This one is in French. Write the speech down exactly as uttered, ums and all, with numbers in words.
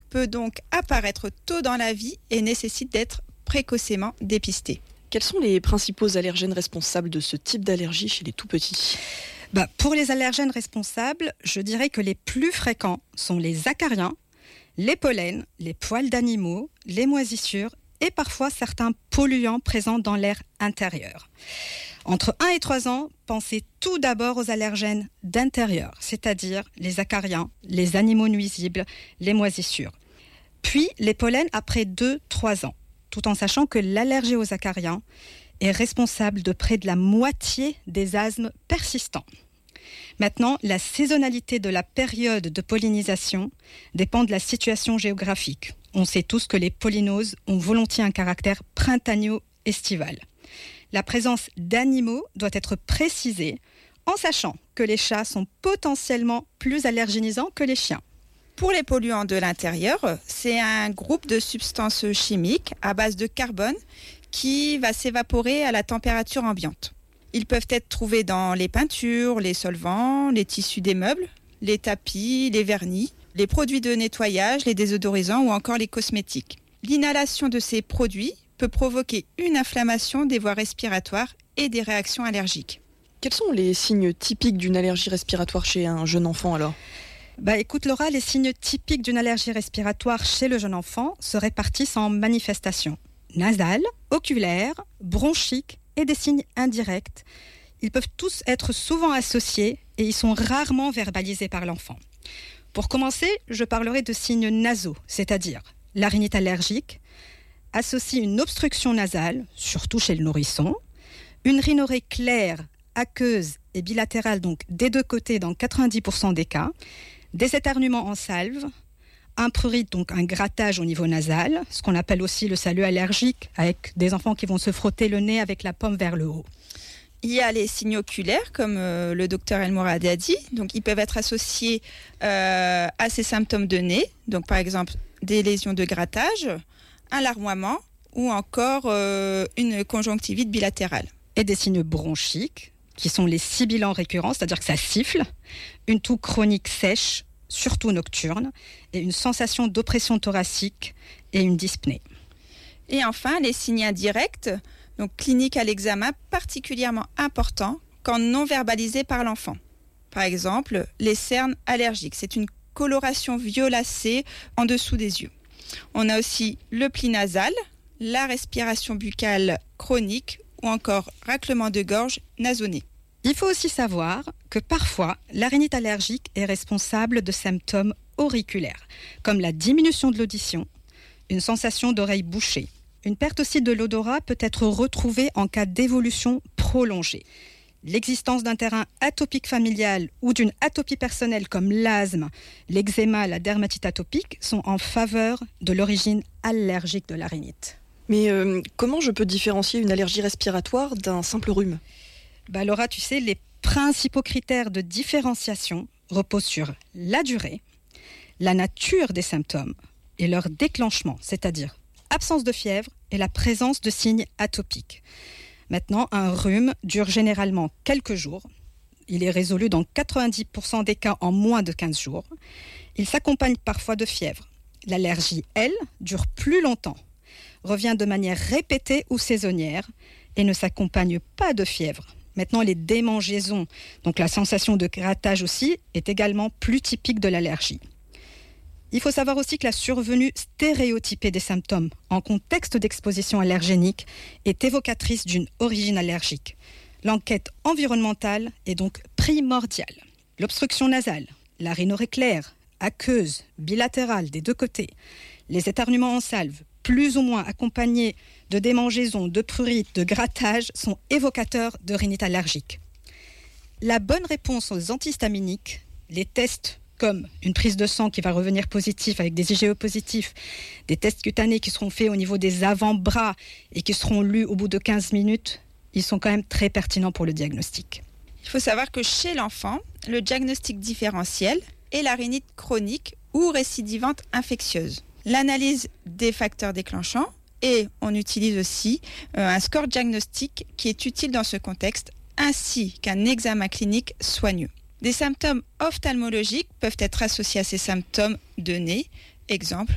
peut donc apparaître tôt dans la vie et nécessite d'être précocement dépisté. Quels sont les principaux allergènes responsables de ce type d'allergie chez les tout-petits ? Bah, pour les allergènes responsables, je dirais que les plus fréquents sont les acariens, les pollens, les poils d'animaux, les moisissures et parfois certains polluants présents dans l'air intérieur. Entre un et trois ans, pensez tout d'abord aux allergènes d'intérieur, c'est-à-dire les acariens, les animaux nuisibles, les moisissures. Puis les pollens après deux à trois ans, tout en sachant que l'allergie aux acariens est responsable de près de la moitié des asthmes persistants. Maintenant, la saisonnalité de la période de pollinisation dépend de la situation géographique. On sait tous que les pollinoses ont volontiers un caractère printanier-estival. La présence d'animaux doit être précisée en sachant que les chats sont potentiellement plus allergénisants que les chiens. Pour les polluants de l'intérieur, c'est un groupe de substances chimiques à base de carbone qui va s'évaporer à la température ambiante. Ils peuvent être trouvés dans les peintures, les solvants, les tissus des meubles, les tapis, les vernis, les produits de nettoyage, les désodorisants ou encore les cosmétiques. L'inhalation de ces produits peut provoquer une inflammation des voies respiratoires et des réactions allergiques. Quels sont les signes typiques d'une allergie respiratoire chez un jeune enfant alors ? Bah écoute Laura, les signes typiques d'une allergie respiratoire chez le jeune enfant se répartissent en manifestations nasales, oculaires, bronchiques et des signes indirects. Ils peuvent tous être souvent associés et ils sont rarement verbalisés par l'enfant. Pour commencer, je parlerai de signes nasaux, c'est-à-dire la rhinite allergique, associe une obstruction nasale, surtout chez le nourrisson, une rhinorrhée claire, aqueuse et bilatérale, donc des deux côtés dans quatre-vingt-dix pour cent des cas, des éternuements en salve, un prurite, donc un grattage au niveau nasal, ce qu'on appelle aussi le salut allergique, avec des enfants qui vont se frotter le nez avec la paume vers le haut. Il y a les signes oculaires, comme euh, le docteur El Moradi a dit. Donc, ils peuvent être associés euh, à ces symptômes de nez. Donc, par exemple, des lésions de grattage, un larmoiement ou encore euh, une conjonctivite bilatérale. Et des signes bronchiques, qui sont les sibilants récurrents, c'est-à-dire que ça siffle, une toux chronique sèche, surtout nocturne, et une sensation d'oppression thoracique et une dyspnée. Et enfin, les signes indirects, donc cliniques à l'examen particulièrement importants quand non verbalisés par l'enfant. Par exemple, les cernes allergiques, c'est une coloration violacée en dessous des yeux. On a aussi le pli nasal, la respiration buccale chronique ou encore raclement de gorge nasonné. Il faut aussi savoir que parfois, la rhinite allergique est responsable de symptômes auriculaires, comme la diminution de l'audition, une sensation d'oreille bouchée. Une perte aussi de l'odorat peut être retrouvée en cas d'évolution prolongée. L'existence d'un terrain atopique familial ou d'une atopie personnelle comme l'asthme, l'eczéma, la dermatite atopique sont en faveur de l'origine allergique de la rhinite. Mais euh, comment je peux différencier une allergie respiratoire d'un simple rhume ? Bah Laura, tu sais, les principaux critères de différenciation reposent sur la durée, la nature des symptômes et leur déclenchement, c'est-à-dire absence de fièvre et la présence de signes atopiques. Maintenant, un rhume dure généralement quelques jours. Il est résolu dans quatre-vingt-dix pour cent des cas en moins de quinze jours. Il s'accompagne parfois de fièvre. L'allergie, elle, dure plus longtemps, revient de manière répétée ou saisonnière et ne s'accompagne pas de fièvre. Maintenant, les démangeaisons, donc la sensation de grattage aussi, est également plus typique de l'allergie. Il faut savoir aussi que la survenue stéréotypée des symptômes en contexte d'exposition allergénique est évocatrice d'une origine allergique. L'enquête environnementale est donc primordiale. L'obstruction nasale, la rhinorrhée claire, aqueuse, bilatérale des deux côtés, les éternuements en salve, plus ou moins accompagnés de démangeaisons, de prurites, de grattages, sont évocateurs de rhinite allergique. La bonne réponse aux antihistaminiques, les tests comme une prise de sang qui va revenir positif avec des I G E positifs, des tests cutanés qui seront faits au niveau des avant-bras et qui seront lus au bout de quinze minutes, ils sont quand même très pertinents pour le diagnostic. Il faut savoir que chez l'enfant, le diagnostic différentiel est la rhinite chronique ou récidivante infectieuse. L'analyse des facteurs déclenchants et on utilise aussi euh, un score diagnostique qui est utile dans ce contexte ainsi qu'un examen clinique soigneux. Des symptômes ophtalmologiques peuvent être associés à ces symptômes de nez, exemple